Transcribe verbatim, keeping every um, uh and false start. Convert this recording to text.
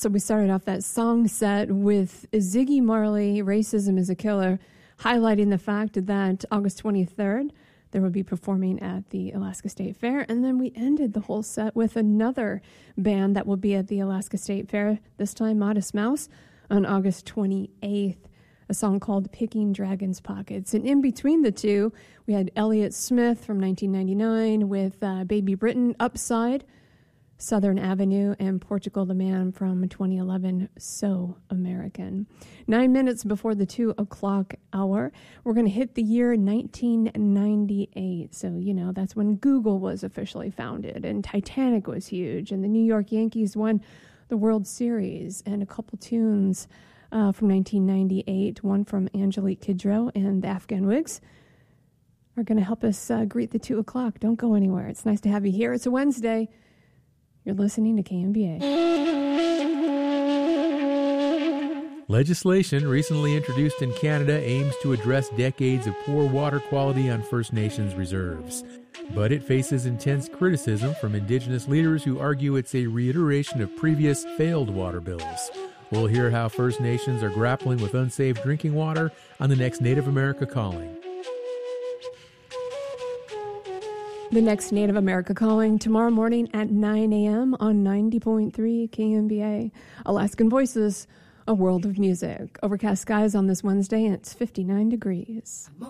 So we started off that song set with Ziggy Marley, Racism is a Killer, highlighting the fact that August twenty-third, they will be performing at the Alaska State Fair. And then we ended the whole set with another band that will be at the Alaska State Fair, this time Modest Mouse, on August twenty-eighth, a song called Picking Dragon's Pockets. And in between the two, we had Elliott Smith from nineteen ninety-nine with uh, Baby Britain, Upside, Southern Avenue, and Portugal the Man from twenty eleven, So American. Nine minutes before the two o'clock hour, we're going to hit the year nineteen ninety-eight. So, you know, that's when Google was officially founded, and Titanic was huge, and the New York Yankees won the World Series, and a couple tunes uh, from nineteen ninety-eight, one from Angelique Kidjo and the Afghan Wigs, are going to help us uh, greet the two o'clock. Don't go anywhere. It's nice to have you here. It's a Wednesday. You're listening to K M B A. Legislation recently introduced in Canada aims to address decades of poor water quality on First Nations reserves. But it faces intense criticism from Indigenous leaders who argue it's a reiteration of previous failed water bills. We'll hear how First Nations are grappling with unsafe drinking water on the next Native America Calling. The next Native America Calling tomorrow morning at nine a.m. on ninety point three K M B A. Alaskan Voices, a world of music. Overcast skies on this Wednesday, and it's fifty-nine degrees.